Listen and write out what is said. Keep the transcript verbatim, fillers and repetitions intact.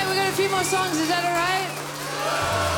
we got a few more songs, is that all right?